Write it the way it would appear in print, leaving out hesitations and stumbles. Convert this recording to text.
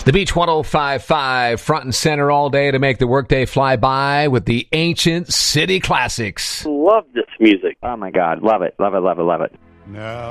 The Beach 105.5 front and center all day to make the workday fly by with the ancient city classics. Love this music. Oh, my God. Love it. Love it, love it, love it. Now